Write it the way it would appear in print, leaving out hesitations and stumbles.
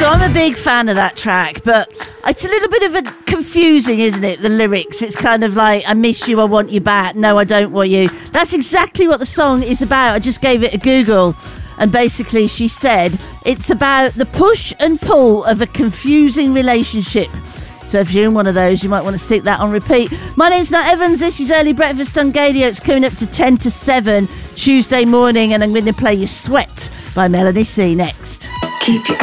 I'm a big fan of that track, but it's a little bit of a confusing, isn't it? The lyrics. It's kind of like, I miss you, I want you back. No, I don't want you. That's exactly what the song is about. I just gave it a Google. And basically she said it's about the push and pull of a confusing relationship. So if you're in one of those, you might want to stick that on repeat. My name's Nat Evans. This is Early Breakfast on Gadio. It's coming up to 10 to 7 Tuesday morning, and I'm going to play you Sweat by Melanie C next. Keep your